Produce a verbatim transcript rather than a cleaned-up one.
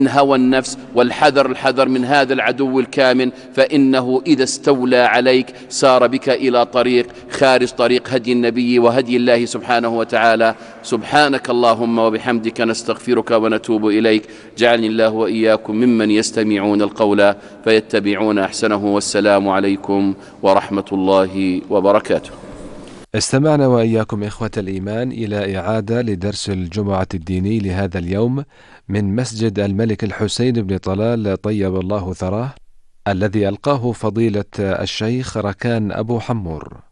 هوى النفس، والحذر الحذر من هذا العدو الكامن، فإنه إذا استولى عليك سار بك إلى طريق خارج طريق هدي النبي وهدي الله سبحانه وتعالى. سبحانك اللهم وبحمدك نستغفرك ونتوب إليك. جعلني الله وإياكم ممن يستمعون القول فيتبعون أحسنه. والسلام عليكم ورحمة الله وبركاته. استمعنا وإياكم إخوة الإيمان إلى إعادة لدرس الجمعة الديني لهذا اليوم من مسجد الملك الحسين بن طلال طيب الله ثراه، الذي ألقاه فضيلة الشيخ ركان أبو حمور.